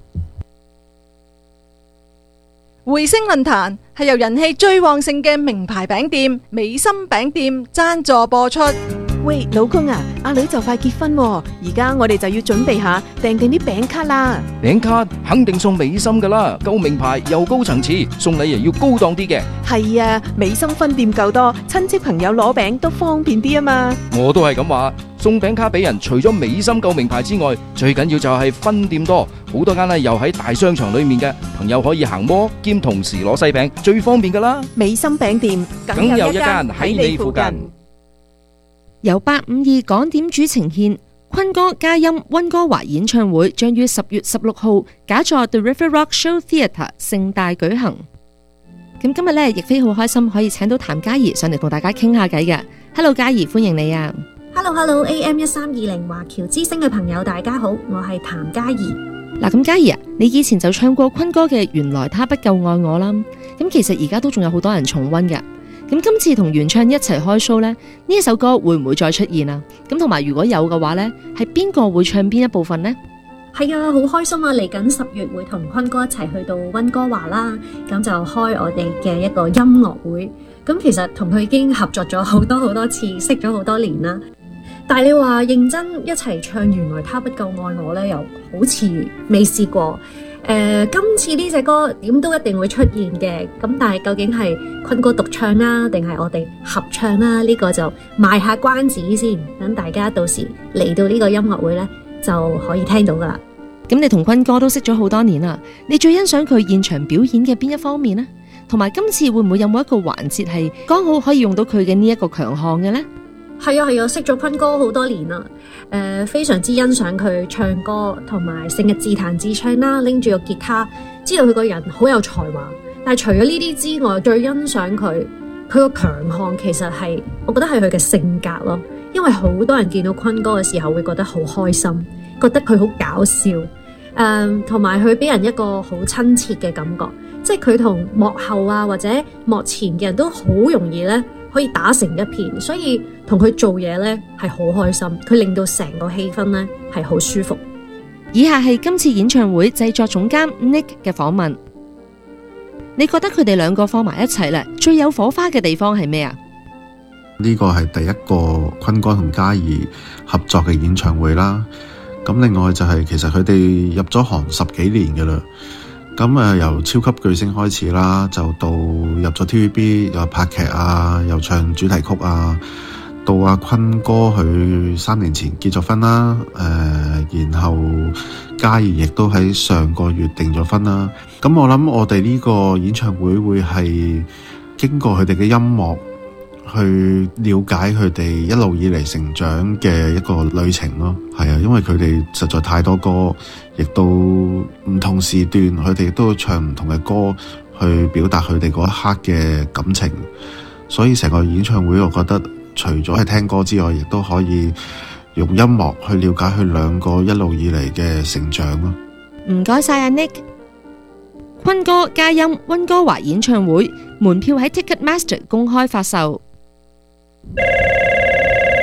回聲論壇係由人氣最旺盛嘅名牌餅店美心餅店贊助播出。 喂，老公啊，阿女就快結婚喎，而家我哋就要準備下訂定啲餅卡啦。 餅卡肯定送美心噶啦，夠名牌又高層次，送禮又要高檔啲嘅。 係啊，美心分店夠多，親戚朋友攞餅都方便啲啊嘛。 我都係咁話，送餅卡俾人，除咗美心夠名牌之外，最緊要就係分店多，好多間咧又喺大商場裏面嘅，朋友可以行摩兼同時攞西餅，最方便噶啦。 美心餅店梗有一間喺你附近。 由852港點主呈獻坤哥嘉音溫哥華演唱會，將於10月16號假座 The River Rock Show Theatre 盛大舉行。咁今日呢，亦非好開心可以請到譚嘉儀上嚟同大家傾下偈嘅。Hello， 嘉儀，歡迎你啊 ！Hello AM 1320華僑之聲嘅朋友，大家好，我係譚嘉儀。 嗱，咁嘉儀啊，你以前就唱過坤哥嘅《原來他不夠愛我》啦。咁其實而家都仲有好多人重溫嘅。咁今次同原唱一齊開 show 呢，呢一首歌會唔會再出現啊？咁同埋如果有嘅話呢，係邊個會唱邊一部分呢？ 係啊，好開心啊！嚟緊10月會同坤哥一齊去到溫哥華啦，咁就開我哋嘅一個音樂會。咁其實同佢已經合作咗好多次，識咗好多年啦。但係你話認真一齊唱《原來他不夠愛我》呢，又好似未試過。今次呢隻歌點都一定會出現嘅，咁但係究竟係坤哥獨唱啦，定係我哋合唱啦？呢個就賣下關子先，等大家到時嚟到呢個音樂會呢，就可以聽到噶啦。 咁你同坤哥都識咗好多年啦，你最欣賞佢現場表演嘅邊一方面呢？同埋今次會唔會有冇一個環節係剛好可以用到佢嘅呢一個強項嘅呢？ 係啊，識咗坤哥好多年啦，非常之欣賞佢唱歌，同埋成日自彈自唱啦，拎住個吉他，知道佢個人好有才華。但係除咗呢啲之外，最欣賞佢個強項其實係，我覺得係佢嘅性格咯。因為好多人見到坤哥嘅時候會覺得好開心，覺得佢好搞笑，同埋佢俾人一個好親切嘅感覺，即係佢同幕後啊或者幕前嘅人都好容易咧可以打成一片，所以同佢做嘢咧係好開心，佢令到成個氣氛咧係好舒服。 以下係今次演唱會製作總監 Nick 嘅訪問，你覺得佢哋兩個放埋一齊咧，最有火花嘅地方係咩啊？ 呢個係第一個坤哥同嘉儀合作嘅演唱會啦。咁另外就係其實佢哋入咗行10幾年嘅啦。咁由超級巨星開始啦，就到入咗 TVB 又拍劇啊，又唱主題曲啊，到阿坤哥佢3年前結咗婚啦，然後嘉儀亦都喺上個月訂咗婚啦。咁我諗我哋呢個演唱會會係經過佢哋嘅音樂去了解佢哋一路以嚟成長嘅一個旅程咯。係啊，因為佢哋實在太多歌，亦都唔同時段佢哋都唱唔同嘅歌去表達佢哋嗰一刻嘅感情，所以成個演唱會我覺得除咗係聽歌之外，亦都可以用音樂去了解佢兩個一路以嚟嘅成長咯。 唔該晒阿 Nick。坤哥嘉音溫哥華演唱會門票喺 Ticketmaster 公開發售。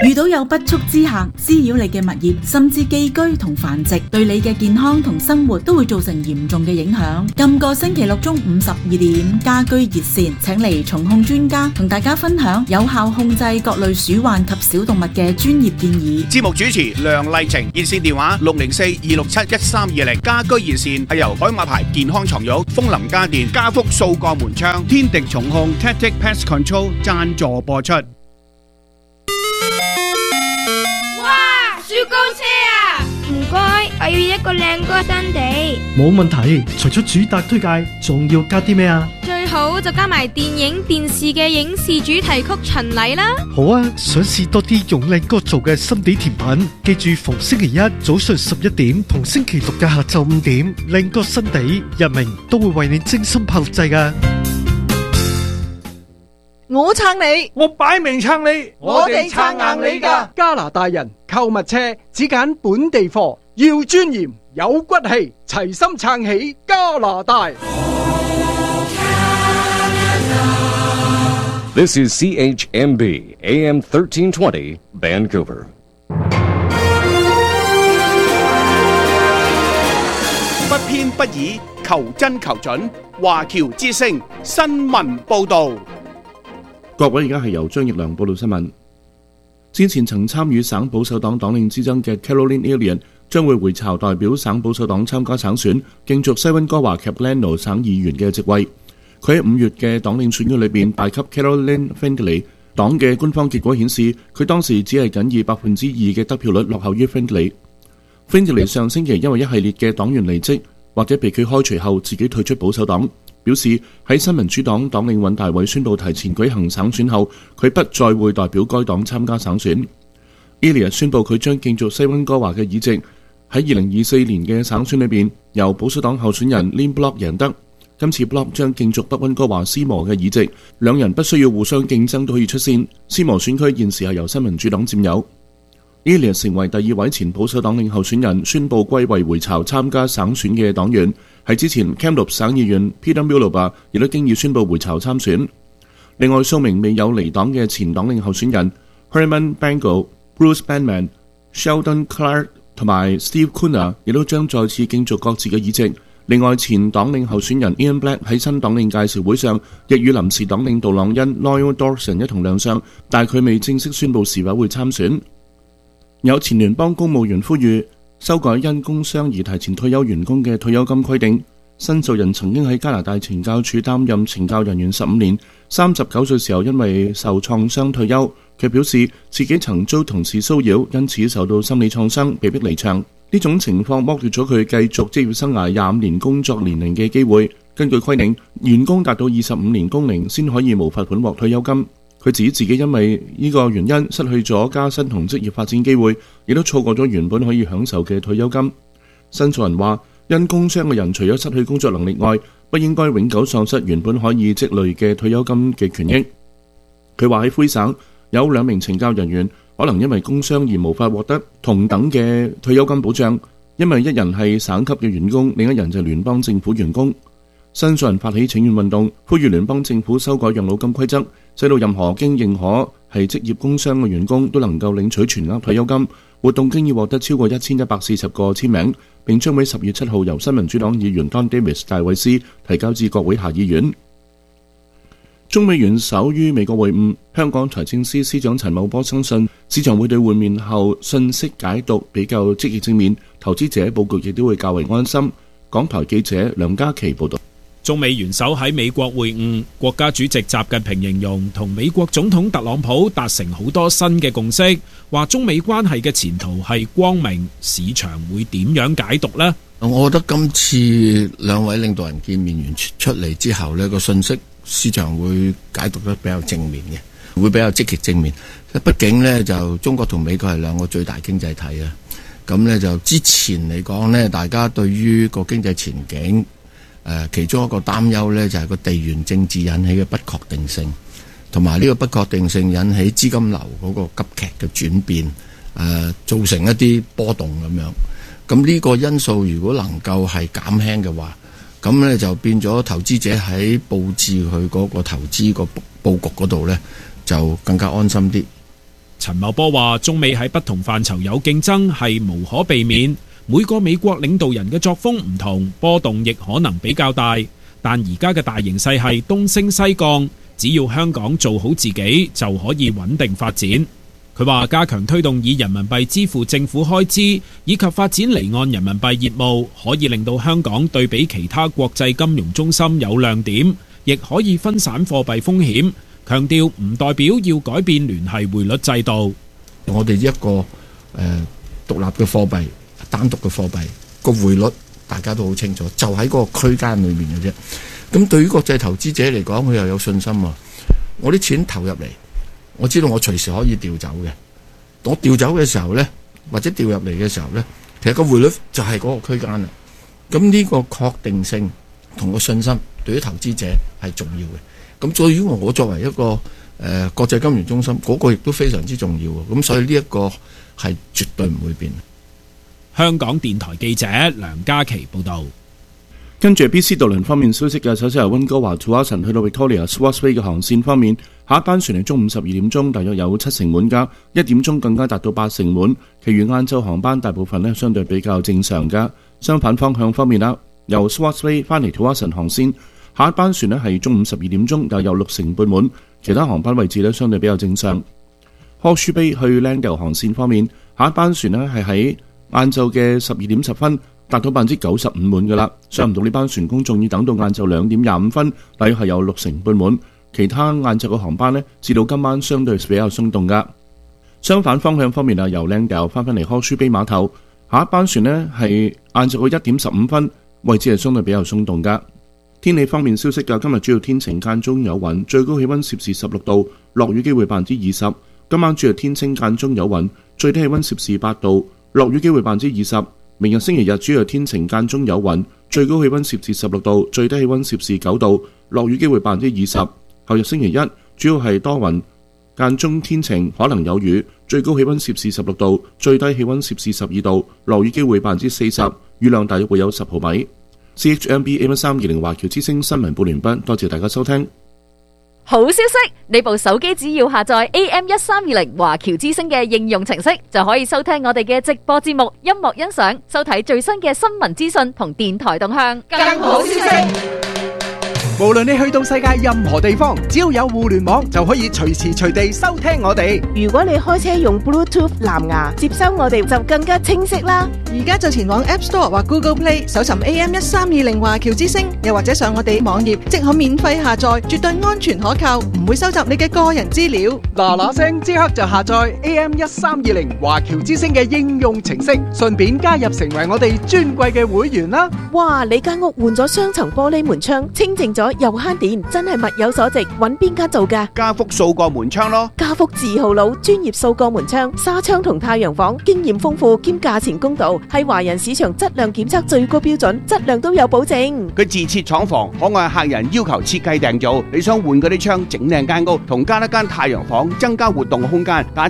遇到有不速之客滋擾你嘅物業，甚至寄居同繁殖，對你嘅健康同生活都會造成嚴重嘅影響。今個星期六中午12點，家居熱線請嚟蟲控專家同大家分享有效控制各類鼠患及小動物嘅專業建議。 節目主持梁麗晴，熱線電話604-267-1320。家居熱線係由海馬牌健康床褥、風林家電、家福掃過門窗、天敵蟲控 Tactic Pest Control 贊助播出。 雪糕車啊！唔該，我要一個靚哥新地。 冇問題，除咗主打推介，仲要加啲咩啊？ 最好就加埋電影電視嘅影視主題曲巡禮啦。 好啊，想試多啲用靚哥做嘅心地甜品，記住逢星期一早上11點同星期六嘅下晝5點，靚哥新地日明都會為你精心炮製㗎。 我撐你， 我擺明撐你， 我哋撐硬你㗎。 加拿大人購物車只揀本地貨，要尊嚴有骨氣，齊心撐起加拿大。 This is CHMB AM 1320 Vancouver。 不偏不倚，求真求準。華僑之聲新聞報導。 各位，而家係由張奕良報道新聞。之前曾參與省保守黨黨領之爭嘅 Caroline Elliott 將會回巢代表省保守黨參加省選，競逐西溫哥華 Capilano 省議員嘅席位。佢喺5月嘅黨領選舉裏邊敗給 Caroline Findlay。黨嘅官方結果顯示，佢當時只係僅以2%嘅得票率落後於 Findlay。Findlay 上星期因為一系列嘅黨員離職或者被佢開除後，自己退出保守黨。表示喺新民主黨黨領尹大偉宣布提前舉行省選後，佢不再會代表該黨參加省選。Elliott 宣布佢將競逐西溫哥華嘅議席，喺2024年嘅省選裏邊由保守黨候選人 Lynn Block 贏得。今次 Block 將競逐北溫哥華斯摩嘅議席，兩人不需要互相競爭都可以出線。斯摩選區現時係由新民主黨佔有。Elliott 成為第2位前保守黨領候選人，宣布歸位回巢參加省選嘅黨員。喺之前 Kamloops 省議員 Peter Mulaba 亦都經已宣布回巢參選。另外數名未有離黨嘅前黨領候選人 Herman Bangle、Bruce Banman、Sheldon Clark 同埋 Steve Kuna 亦都將再次競逐各自嘅議席。另外前黨領候選人 Ian Black 喺新黨領介紹會上，亦與臨時黨領杜朗恩 Loyal Dawson 一同亮相，但佢未正式宣布是否會參選。有前聯邦公務員呼籲修改因工傷而提前退休員工嘅退休金規定。申訴人曾經喺加拿大懲教署擔任懲教人員15年，39歲時候因為受創傷退休。佢表示自己曾遭同事騷擾，因此受到心理創傷，被迫離場。呢種情況剝奪咗佢繼續職業生涯25年工作年齡嘅機會。根據規定，員工達到25年工齡先可以無罰款獲退休金。佢指自己因為呢個原因失去咗加薪同職業發展機會，亦都錯過咗原本可以享受嘅退休金。申訴人話，因工傷嘅人除咗失去工作能力外，不應該永久喪失原本可以積累嘅退休金嘅權益。佢話喺魁省有2名懲教人員可能因為工傷而無法獲得同等嘅退休金保障，因為一人係省級嘅員工，另一人就係聯邦政府員工。申訴人發起請願運動，呼籲聯邦政府修改養老金規則，使到任何經認可係職業工傷嘅員工都能夠領取全額退休金。活動經已獲得超過1140個簽名，並將喺10月7號由新民主黨議員 Don Davis 戴維斯提交至國會下議院。中美元首於美國會晤，香港財政司司長陳茂波相信市場會對會面後信息解讀比較積極正面，投資者佈局亦都會較為安心。港台記者梁嘉琪報導。 中美元首喺美國會晤，國家主席習近平形容同美國總統特朗普達成好多新嘅共識，話中美關係嘅前途係光明，市場會點樣解讀呢？ 我覺得今次兩位領導人見面完出嚟之後呢個信息市場會解讀得比較正面嘅，會比較積極正面。畢竟呢，就中國同美國係兩個最大經濟體啊，咁呢，就之前嚟講呢，大家對於個經濟前景其中一個擔憂呢，就係個地緣政治引起嘅不確定性，同埋呢個不確定性引起資金流嗰個急劇嘅轉變，造成一啲波動咁樣。咁呢個因素如果能夠係減輕嘅話，咁呢就變咗投資者喺佈置佢嗰個投資個佈局嗰度呢，就更加安心啲。 陳茂波話：中美喺不同範疇有競爭係無可避免，每個美國領導人嘅作風唔同，波動亦可能比較大。但而家嘅大形勢係東升西降，只要香港做好自己，就可以穩定發展。佢話加強推動以人民幣支付政府開支，以及發展離岸人民幣業務，可以令到香港對比其他國際金融中心有亮點，亦可以分散貨幣風險。強調唔代表要改變聯繫匯率制度。 我哋一個獨立嘅貨幣、單獨嘅貨幣個匯率，大家都好清楚，就喺嗰個區間裏面嘅啫。咁對於國際投資者嚟講，佢又有信心喎。我啲錢投入嚟，我知道我隨時可以調走嘅。我調走嘅時候呢，或者調入嚟嘅時候呢，其實個匯率就係嗰個區間啦。咁呢個確定性同個信心對於投資者係重要嘅。咁所以我作為一個國際金融中心，嗰個亦都非常之重要。咁所以呢一個係絕對唔會變。 香港電台記者梁嘉琪報導。 跟住 BC 渡輪方面消息嘅，首先由溫哥華 Tsawwassen 去到 Victoria Swartz Bay 嘅航線方面，下一班船係中午12點鐘，大約有70%滿㗎，1點鐘更加達到80%滿。其餘晏晝航班大部分呢相對比較正常㗎。相反方向方面啦，由 Swartz Bay 翻嚟 Tsawwassen 航線。下一班船呢係中午12點鐘，又有60%滿，其他航班位置呢相對比較正常。Horseshoe Bay 去 Langdale 航線方面，下一班船呢係喺晏晝嘅12點10分，達到95%滿㗎啦。上唔到呢班船公眾要等到晏晝2點25分，大約係有60%滿。其他晏晝嘅航班呢，至到今晚相對比較鬆動㗎。相反方向方面啊，由 Langdale 翻返嚟 Horseshoe Bay 碼頭，下一班船呢係晏晝嘅1點15分，位置係相對比較鬆動㗎。天氣方面消息嘅，今日主要天晴間中有雲，最高氣溫攝氏16度，落雨機會20%。今晚主要天晴間中有雲，最低氣溫攝氏8度，落雨機會20%。明日星期日主要天晴間中有雲，最高氣溫攝氏16度，最低氣溫攝氏9度，落雨機會20%。後日星期一主要係多雲，間中天晴，可能有雨，最高氣溫攝氏16度，最低氣溫攝氏12度，落雨機會40%，雨量大約會有10毫米。CHMB AM320 華僑之聲新聞報完畢，多謝大家收聽。 好消息，你部手機只要下載 AM1320 華僑之聲嘅應用程式，就可以收聽我哋嘅直播節目、音樂欣賞、收睇最新嘅新聞資訊同電台動向。更好消息， 無論你去到世界任何地方，只要有互聯網就可以隨時隨地收聽我哋。 如果你開車用 Bluetooth 藍牙接收我哋，就更加清晰啦。 而家就前往 App Store 或 Google Play 搜尋 AM1320 華僑之聲，又或者上我哋網頁即可免費下載，絕對安全可靠，唔會收集你嘅個人資料。 嗱聲即刻就下載 AM1320 華僑之聲嘅應用程式，順便加入成為我哋尊貴嘅會員啦。 哇！你間屋換咗雙層玻璃門窗，清淨咗又慳電，真係物有所值。揾邊間做㗎？ 家福數個門窗咯。 家福字號佬，專業數個門窗、紗窗同太陽房，經驗豐富兼價錢公道，係華人市場質量檢測最高標準，質量都有保證。 佢自設廠房，可按客人要求設計訂造。你想換嗰啲窗，整靚間屋，同加一間太陽房，增加活動空間，打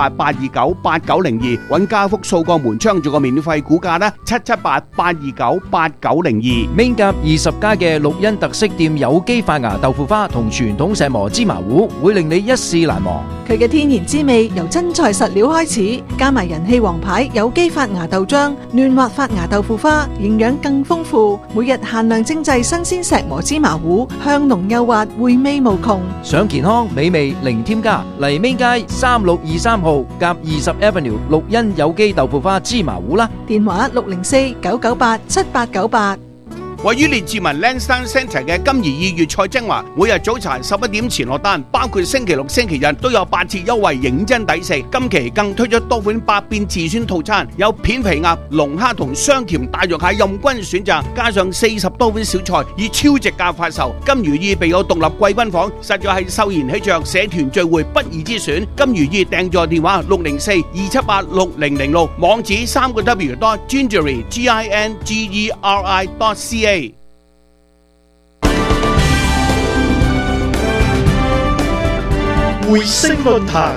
778-829-8902，揾家福數個門窗做個免費估價啦。778-829-8902。 Main 甲20家嘅綠茵特色店有機發芽豆腐花同傳統石磨芝麻糊，會令你一試難忘。 佢嘅天然滋味由真材實料開始，加埋人氣王牌有機發芽豆漿、嫩滑發芽豆腐花，營養更豐富。每日限量精製新鮮石磨芝麻糊，香濃幼滑，回味無窮。 想健康美味零添加，嚟 Main 街3623號甲20 Avenue 綠茵有機豆腐花芝麻糊啦。 電話604-998-7898。 位於列治文 Lansdowne Centre 嘅金怡意粵菜精華，每日早茶11點前落單，包括星期六、星期日都有8折優惠，認真抵食。今期更推出多款百變自選套餐，有片皮鴨、龍蝦同雙甜大肉蟹任君選擇，加上40多款小菜，以超值價發售。金如意備有獨立貴賓房，實在係秀賢喜鵲社團聚會不二之選。金如意訂座電話604-278-6006，網址3w.gingery.ca。 匯聲論壇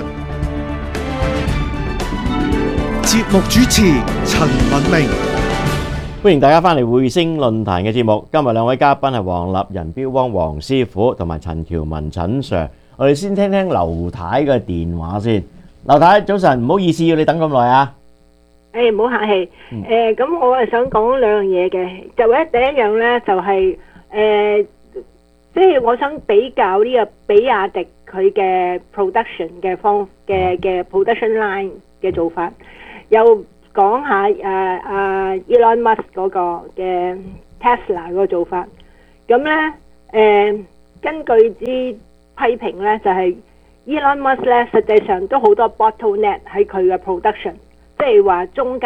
節目主持陳敏明， 歡迎大家翻嚟匯聲論壇嘅節目。今日兩位嘉賓係黃立仁標幫黃師傅同埋陳喬文陳 Sir。我哋先聽聽劉太嘅電話先。 劉太早晨，唔好意思要你等咁耐啊。 誒唔好客氣。咁我係想講兩樣嘢嘅，第一樣咧就係即係我想比較呢個比亞迪佢嘅 production 嘅production line 嘅做法，又講下Elon Musk 嗰個嘅 Tesla 嗰個做法。咁咧根據啲批評咧，就係 Elon Musk 咧實際上都好多 bottleneck 喺佢嘅 production，即係話中間。